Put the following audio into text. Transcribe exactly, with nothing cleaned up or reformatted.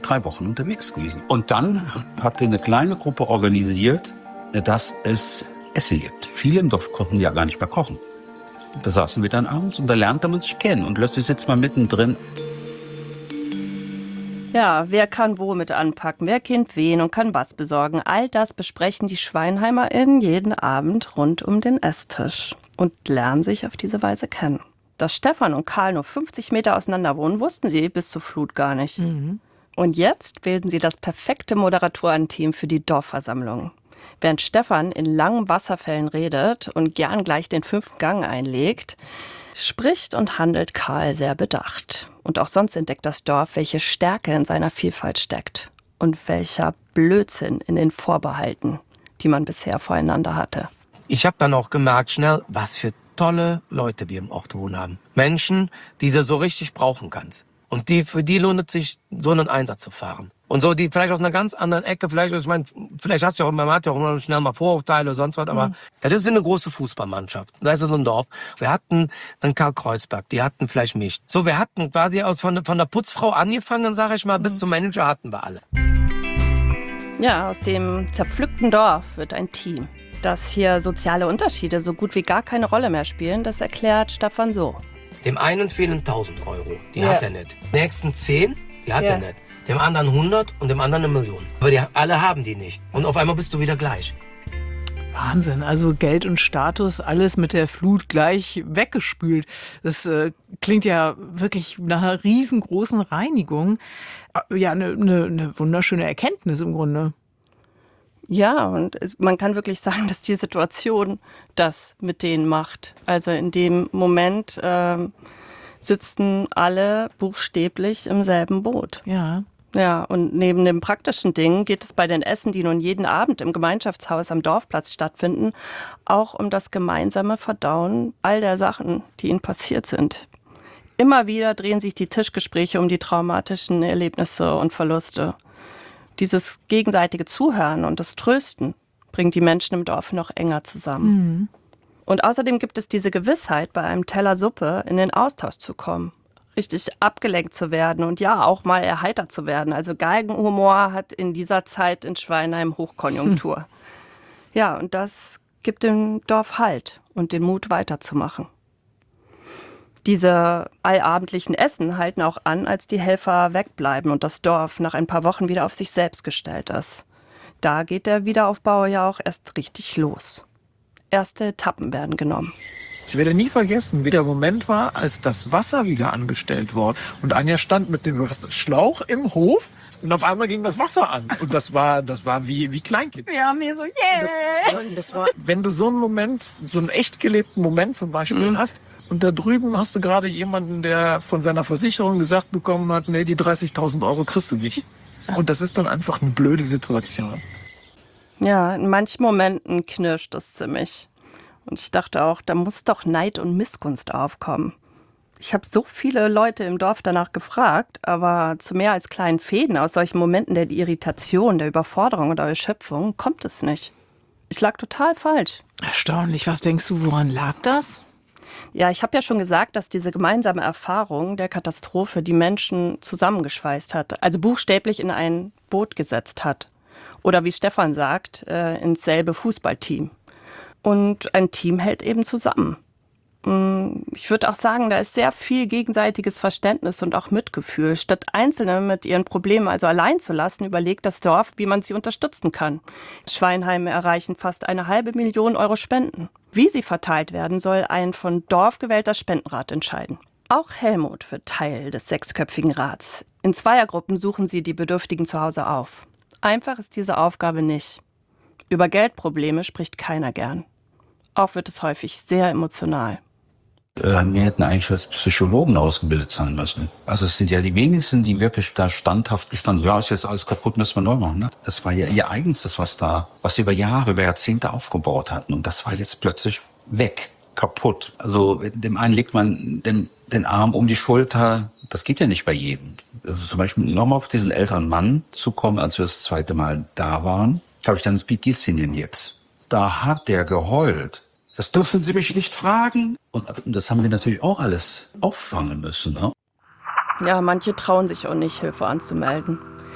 drei Wochen unterwegs gewesen. Und dann hatte eine kleine Gruppe organisiert, dass es Essen gibt. Viele im Dorf konnten ja gar nicht mehr kochen. Da saßen wir dann abends und da lernte man sich kennen. Und plötzlich sitzt man mittendrin. Ja, wer kann wo mit anpacken, wer kennt wen und kann was besorgen. All das besprechen die SchweinheimerInnen jeden Abend rund um den Esstisch und lernen sich auf diese Weise kennen. Dass Stefan und Karl nur fünfzig Meter auseinander wohnen, wussten sie bis zur Flut gar nicht. Mhm. Und jetzt bilden sie das perfekte Moderatorenteam für die Dorfversammlung. Während Stefan in langen Wasserfällen redet und gern gleich den fünften Gang einlegt, spricht und handelt Karl sehr bedacht. Und auch sonst entdeckt das Dorf, welche Stärke in seiner Vielfalt steckt und welcher Blödsinn in den Vorbehalten, die man bisher voreinander hatte. Ich habe dann auch gemerkt schnell, was für tolle Leute wir im Ort wohnen haben. Menschen, die du so richtig brauchen kannst. Und die, für die lohnt es sich, so einen Einsatz zu fahren. Und so, die vielleicht aus einer ganz anderen Ecke, vielleicht, ich meine, vielleicht hast du ja auch, man hat ja auch schnell mal Vorurteile oder sonst was, aber mhm. das ist eine große Fußballmannschaft. Da ist so ein Dorf. Wir hatten dann Karl Kreuzberg, die hatten vielleicht mich. So, wir hatten quasi aus, von, von der Putzfrau angefangen, sag ich mal, mhm. bis zum Manager hatten wir alle. Ja, aus dem zerpflückten Dorf wird ein Team. Dass hier soziale Unterschiede so gut wie gar keine Rolle mehr spielen, das erklärt Stefan so. Dem einen fehlen tausend Euro, die ja. hat er nicht. Den nächsten zehn, die hat ja. er nicht. Dem anderen hundert und dem anderen eine Million. Aber die alle haben die nicht. Und auf einmal bist du wieder gleich. Wahnsinn, also Geld und Status, alles mit der Flut gleich weggespült. Das äh, klingt ja wirklich nach einer riesengroßen Reinigung. Ja, eine ne, ne wunderschöne Erkenntnis im Grunde. Ja, und man kann wirklich sagen, dass die Situation das mit denen macht. Also in dem Moment ähm, sitzen alle buchstäblich im selben Boot. Ja. Ja, und neben dem praktischen Ding geht es bei den Essen, die nun jeden Abend im Gemeinschaftshaus am Dorfplatz stattfinden, auch um das gemeinsame Verdauen all der Sachen, die ihnen passiert sind. Immer wieder drehen sich die Tischgespräche um die traumatischen Erlebnisse und Verluste. Dieses gegenseitige Zuhören und das Trösten bringt die Menschen im Dorf noch enger zusammen. Mhm. Und außerdem gibt es diese Gewissheit, bei einem Teller Suppe in den Austausch zu kommen, richtig abgelenkt zu werden und ja, auch mal erheitert zu werden. Also Galgenhumor hat in dieser Zeit in Schweinheim Hochkonjunktur. Hm. Ja, und das gibt dem Dorf Halt und den Mut, weiterzumachen. Diese allabendlichen Essen halten auch an, als die Helfer wegbleiben und das Dorf nach ein paar Wochen wieder auf sich selbst gestellt ist. Da geht der Wiederaufbau ja auch erst richtig los. Erste Etappen werden genommen. Ich werde nie vergessen, wie der Moment war, als das Wasser wieder angestellt wurde. Und Anja stand mit dem Schlauch im Hof und auf einmal ging das Wasser an. Und das war, das war wie, wie Kleinkind. Wir haben hier so, yeah! Das, das war, wenn du so einen Moment, so einen echt gelebten Moment zum Beispiel mhm. hast, und da drüben hast du gerade jemanden, der von seiner Versicherung gesagt bekommen hat, nee, die dreißigtausend Euro kriegst du nicht. Und das ist dann einfach eine blöde Situation. Ja, in manchen Momenten knirscht es ziemlich. Und ich dachte auch, da muss doch Neid und Missgunst aufkommen. Ich habe so viele Leute im Dorf danach gefragt, aber zu mehr als kleinen Fäden aus solchen Momenten der Irritation, der Überforderung oder Erschöpfung kommt es nicht. Ich lag total falsch. Erstaunlich. Was denkst du, woran lag das? Ja, ich habe ja schon gesagt, dass diese gemeinsame Erfahrung der Katastrophe die Menschen zusammengeschweißt hat, also buchstäblich in ein Boot gesetzt hat. Oder wie Stefan sagt, äh, ins selbe Fußballteam. Und ein Team hält eben zusammen. Ich würde auch sagen, da ist sehr viel gegenseitiges Verständnis und auch Mitgefühl. Statt Einzelne mit ihren Problemen also allein zu lassen, überlegt das Dorf, wie man sie unterstützen kann. Schweinheime erreichen fast eine halbe Million Euro Spenden. Wie sie verteilt werden, soll ein von Dorf gewählter Spendenrat entscheiden. Auch Helmut wird Teil des sechsköpfigen Rats. In Zweiergruppen suchen sie die Bedürftigen zu Hause auf. Einfach ist diese Aufgabe nicht. Über Geldprobleme spricht keiner gern. Auch wird es häufig sehr emotional. Äh, wir hätten eigentlich als Psychologen ausgebildet sein müssen. Also es sind ja die wenigsten, die wirklich da standhaft gestanden. Ja, ist jetzt alles kaputt, müssen wir neu machen. Ne? Das war ja ihr Eigenstes, was da, was sie über Jahre, über Jahrzehnte aufgebaut hatten. Und das war jetzt plötzlich weg, kaputt. Also dem einen legt man den, den Arm um die Schulter. Das geht ja nicht bei jedem. Also zum Beispiel nochmal auf diesen älteren Mann zu kommen, als wir das zweite Mal da waren. Habe ich dann, wie geht's Ihnen jetzt? Da hat der geheult. Das dürfen Sie mich nicht fragen. Und das haben wir natürlich auch alles auffangen müssen. Ne? Ja, manche trauen sich auch nicht, Hilfe anzumelden.